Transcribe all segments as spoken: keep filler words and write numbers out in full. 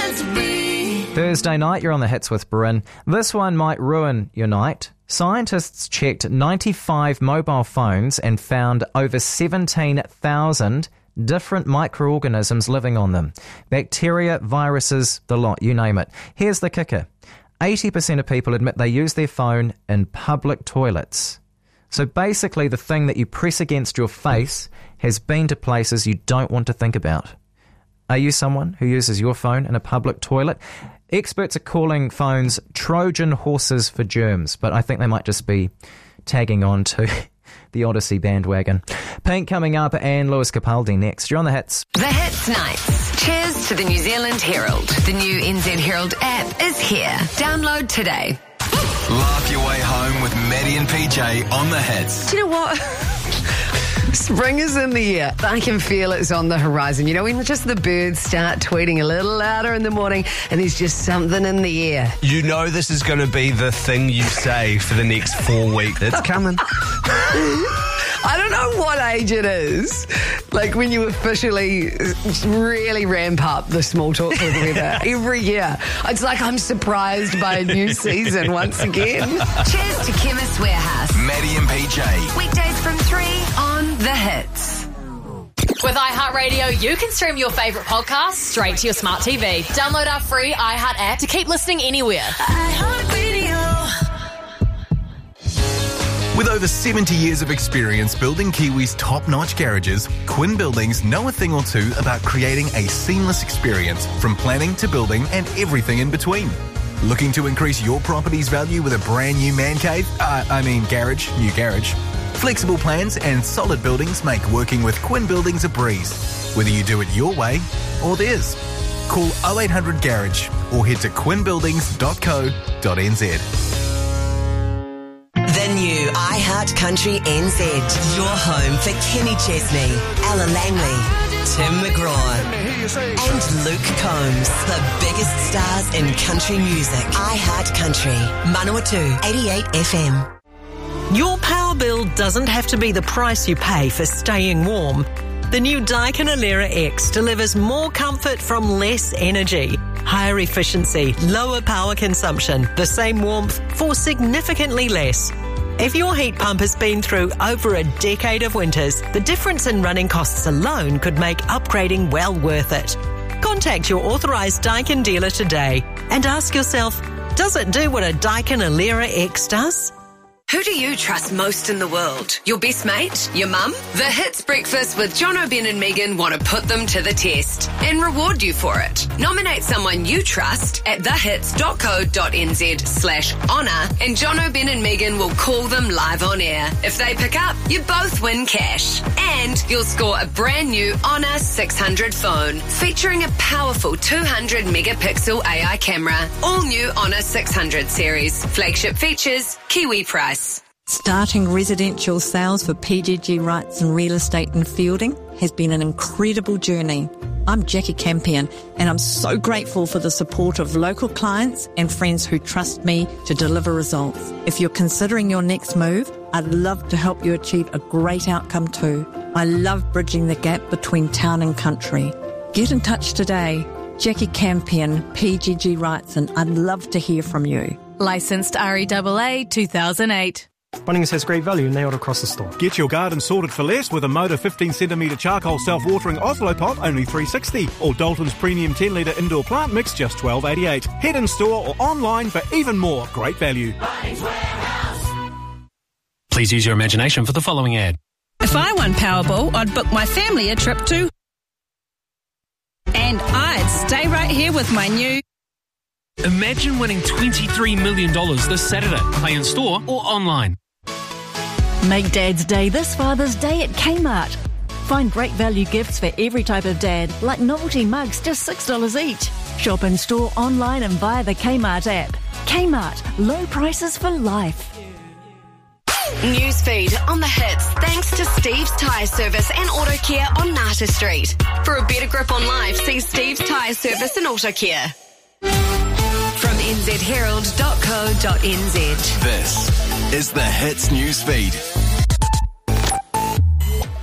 meant to be. Thursday night, you're on the hits with Bryn. This one might ruin your night. Scientists checked ninety-five mobile phones and found over seventeen thousand different microorganisms living on them. Bacteria, viruses, the lot, you name it. Here's the kicker. eighty percent of people admit they use their phone in public toilets. So basically the thing that you press against your face has been to places you don't want to think about. Are you someone who uses your phone in a public toilet? Experts are calling phones Trojan horses for germs, but I think they might just be tagging on to the Odyssey bandwagon. Pink coming up and Lewis Capaldi next. You're on the hits. The Hits Nights. Cheers to the New Zealand Herald. The new N Z Herald app is here. Download today. Laugh your way home with Maddie and P J on the hits. Do you know what? Spring is in the air. I can feel it's on the horizon. You know, when just the birds start tweeting a little louder in the morning and there's just something in the air. You know this is going to be the thing you say for the next four weeks. It's coming. I don't know what age it is, like when you officially really ramp up the small talk with weather every year. It's like I'm surprised by a new season once again. Cheers to Chemist Warehouse. Maddie and P J. Weekdays from three on The Hits. With iHeartRadio, you can stream your favourite podcasts straight to your smart T V. Download our free iHeart app to keep listening anywhere. iHeartRadio. With over seventy years of experience building Kiwi's top-notch garages, Quinn Buildings know a thing or two about creating a seamless experience from planning to building and everything in between. Looking to increase your property's value with a brand new man cave? Uh, I mean garage, new garage. Flexible plans and solid buildings make working with Quinn Buildings a breeze, whether you do it your way or theirs. Call oh eight hundred garage or head to quinn buildings dot co dot n z. The new iHeart Country N Z. Your home for Kenny Chesney, Ella Langley, Tim McGraw, and Luke Combs. The biggest stars in country music. iHeart Country, Manawatu, eighty-eight F M. Your power bill doesn't have to be the price you pay for staying warm. The new Daikin Alera X delivers more comfort from less energy, higher efficiency, lower power consumption, the same warmth for significantly less. If your heat pump has been through over a decade of winters, the difference in running costs alone could make upgrading well worth it. Contact your authorised Daikin dealer today and ask yourself, does it do what a Daikin Alera X does? Who do you trust most in the world? Your best mate? Your mum? The Hits Breakfast with John O'Ben and Megan want to put them to the test and reward you for it. Nominate someone you trust at thehits dot co dot n z slash honour and John O'Ben and Megan will call them live on air. If they pick up, you both win cash. And you'll score a brand new Honour six hundred phone featuring a powerful two hundred megapixel A I camera. All new Honour six hundred series. Flagship features, Kiwi price. Starting residential sales for P G G Wrightson Real Estate in Fielding has been an incredible journey. I'm Jackie Campion and I'm so grateful for the support of local clients and friends who trust me to deliver results. If you're considering your next move, I'd love to help you achieve a great outcome too. I love bridging the gap between town and country. Get in touch today. Jackie Campion, P G G Wrightson. I'd love to hear from you. Licensed R E A A two thousand eight. Bunnings has great value nailed across the store. Get your garden sorted for less with a Moda fifteen centimetre charcoal self-watering Oslo pot, only three dollars sixty, or Dalton's premium ten litre indoor plant mix, just twelve dollars eighty-eight. Head in store or online for even more great value. Bunnings Warehouse. Please use your imagination for the following ad. If I won Powerball, I'd book my family a trip to... And I'd stay right here with my new... Imagine winning twenty-three million dollars this Saturday. Play in store or online. Make Dad's Day this Father's Day at Kmart. Find great value gifts for every type of dad, like novelty mugs, just six dollars each. Shop in store, online and via the Kmart app. Kmart, low prices for life. Newsfeed on the Hits thanks to Steve's Tyre Service and Auto Care on Nata Street. For a better grip on life, see Steve's Tyre Service and Auto Care. From n z herald dot co dot n z. This is the Hits Newsfeed.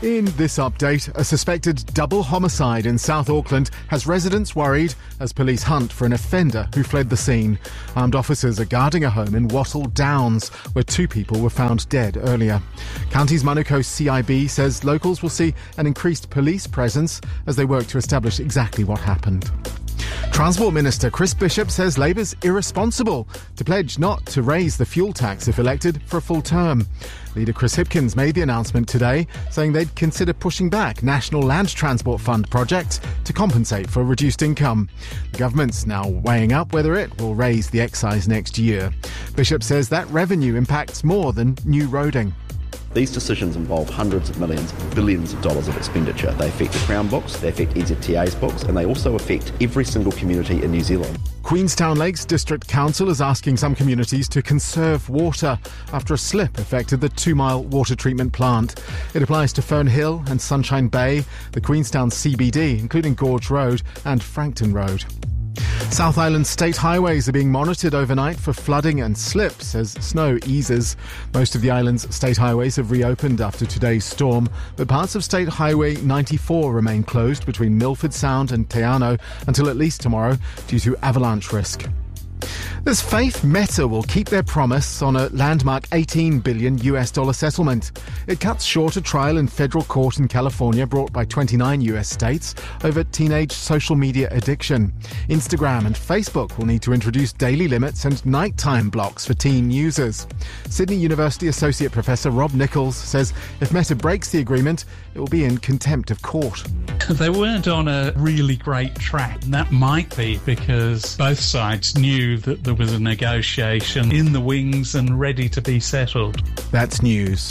In this update, a suspected double homicide in South Auckland has residents worried as police hunt for an offender who fled the scene. Armed officers are guarding a home in Wattle Downs, where two people were found dead earlier. County's Manukau C I B says locals will see an increased police presence as they work to establish exactly what happened. Transport Minister Chris Bishop says Labour's irresponsible to pledge not to raise the fuel tax if elected for a full term. Leader Chris Hipkins made the announcement today, saying they'd consider pushing back National Land Transport Fund projects to compensate for reduced income. The government's now weighing up whether it will raise the excise next year. Bishop says that revenue impacts more than new roading. These decisions involve hundreds of millions, billions of dollars of expenditure. They affect the Crown books, they affect E Z T A's books, and they also affect every single community in New Zealand. Queenstown Lakes District Council is asking some communities to conserve water after a slip affected the two-mile water treatment plant. It applies to Fern Hill and Sunshine Bay, the Queenstown C B D, including Gorge Road and Frankton Road. South Island state highways are being monitored overnight for flooding and slips as snow eases. Most of the island's state highways have reopened after today's storm, but parts of State Highway ninety-four remain closed between Milford Sound and Te Anau until at least tomorrow due to avalanche risk. There's faith Meta will keep their promise on a landmark eighteen billion U S dollar settlement. It cuts short a trial in federal court in California brought by twenty-nine U S states over teenage social media addiction. Instagram and Facebook will need to introduce daily limits and nighttime blocks for teen users. Sydney University Associate Professor Rob Nichols says if Meta breaks the agreement, it will be in contempt of court. They weren't on a really great track. And that might be because both sides knew that there was a negotiation in the wings and ready to be settled. That's news.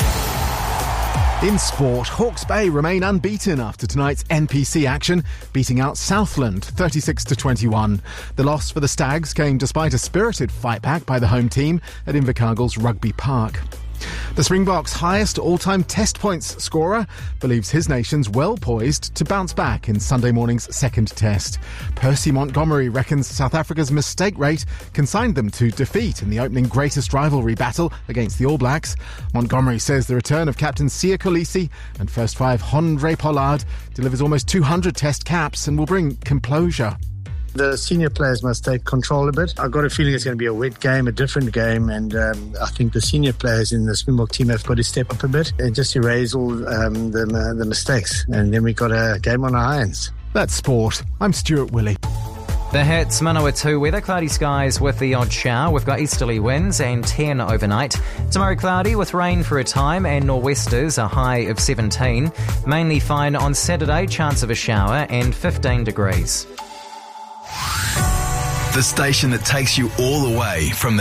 In sport, Hawke's Bay remain unbeaten after tonight's N P C action, beating out Southland thirty-six to twenty-one. The loss for the Stags came despite a spirited fight back by the home team at Invercargill's Rugby Park. The Springboks' highest all-time test points scorer believes his nation's well poised to bounce back in Sunday morning's second test. Percy Montgomery reckons South Africa's mistake rate consigned them to defeat in the opening greatest rivalry battle against the All Blacks. Montgomery says the return of captain Siya Kolisi and first five Honore Pollard delivers almost two hundred test caps and will bring composure. The senior players must take control a bit. I've got a feeling it's going to be a wet game, a different game, and um, I think the senior players in the Springbok team have got to step up a bit and just erase all um, the, uh, the mistakes. And then we've got a game on our hands. That's sport. I'm Stuart Willey. The Hits, Manawatu weather, cloudy skies with the odd shower. We've got easterly winds and ten overnight. Tomorrow cloudy with rain for a time and nor'westers, a high of seventeen. Mainly fine on Saturday, chance of a shower and fifteen degrees. The station that takes you all the way from the